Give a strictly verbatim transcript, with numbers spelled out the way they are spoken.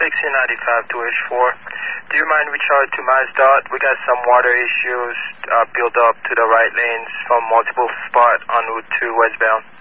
sixteen ninety-five to H four. Do you mind reach out to MassDOT? We got some water issues uh, built up to the right lanes from multiple spots on Route two westbound.